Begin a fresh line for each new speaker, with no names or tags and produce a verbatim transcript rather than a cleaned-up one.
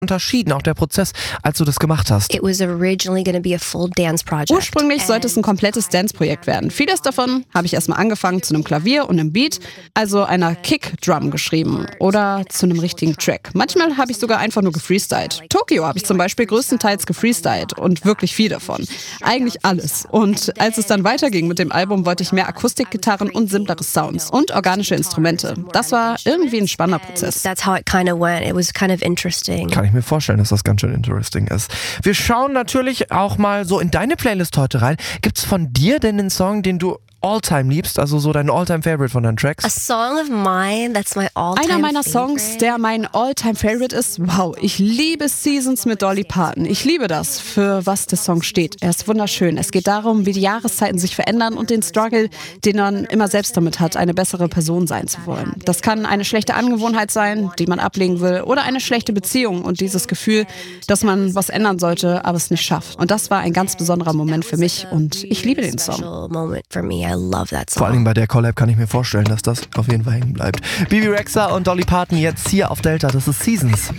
unterschieden, auch der Prozess, als du das gemacht hast?
It was originally going to be a full dance project.
Ursprünglich sollte es ein komplettes Dance-Projekt werden. Vieles davon habe ich erstmal angefangen zu einem Klavier und einem Beat, also einer Kick-Drum geschrieben oder zu einem richtigen Track. Manchmal habe ich sogar einfach nur gefreestylt. Tokyo habe ich zum Beispiel größtenteils gefreestylt und wirklich viel davon. Eigentlich alles. Und als es dann weiterging mit dem Album, wollte ich mehr Akustikgitarren und simplere Sounds und organische Instrumente. Das war irgendwie ein spannender Prozess.
That's how it kind of went. It was kind of interesting.
Kann ich mir vorstellen, dass das ganz schön interesting ist. Wir schauen natürlich auch mal so in deine Playlist heute rein. Gibt's von dir denn einen Song, den du All-Time liebst, also so dein All-Time-Favorite von deinen Tracks?
A song of mine that's my all-time
Einer meiner Songs,
favorite.
der mein All-Time-Favorite ist, wow, ich liebe Seasons mit Dolly Parton. Ich liebe das, für was der Song steht. Er ist wunderschön. Es geht darum, wie die Jahreszeiten sich verändern und den Struggle, den man immer selbst damit hat, eine bessere Person sein zu wollen. Das kann eine schlechte Angewohnheit sein, die man ablegen will, oder eine schlechte Beziehung und dieses Gefühl, dass man was ändern sollte, aber es nicht schafft. Und das war ein ganz besonderer Moment für mich und ich liebe den Song.
Special moment for me. I love that song.
Vor allem bei der Collab kann ich mir vorstellen, dass das auf jeden Fall hängen bleibt. Bebe Rexha und Dolly Parton jetzt hier auf Delta. Das ist Seasons.